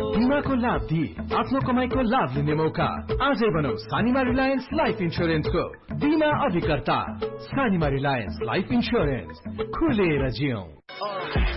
बीमाको लाभ दिई आफ्नो कमाईको लाभ लिने मौका। आजै बनाऊ सानिमा रिलायन्स लाइफ इन्स्योरेन्सको बीमा अधिकर्ता। सानिमा रिलायन्स लाइफ इन्स्योरेन्स, खुलेर जियौं।